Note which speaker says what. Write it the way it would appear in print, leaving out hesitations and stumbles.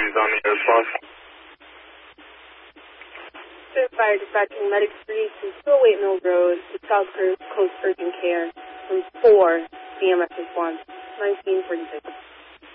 Speaker 1: authorities on the response.
Speaker 2: Fire dispatching medic 3 to 208 Mill Road to South Coast Urgent Care from 4 CMS response, 1946.